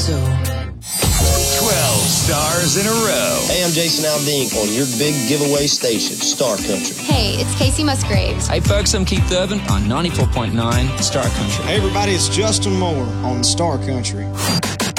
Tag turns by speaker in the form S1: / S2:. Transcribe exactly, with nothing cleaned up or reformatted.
S1: So.
S2: twelve stars in a row.
S3: Hey, I'm Jason Aldean on your big giveaway station, Star Country.
S4: Hey, it's Casey Musgraves.
S5: Hey, folks, I'm Keith Urban on ninety-four point nine Star Country.
S6: Hey, everybody, it's Justin Moore on Star Country.